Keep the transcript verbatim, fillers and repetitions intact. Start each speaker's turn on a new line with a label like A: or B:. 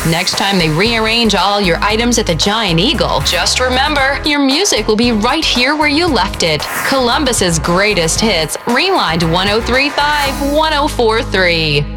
A: Next time they rearrange all your items at the Giant Eagle, just remember, your music will be right here where you left it. Columbus's greatest hits, Rewind one oh three point five, one oh four point three.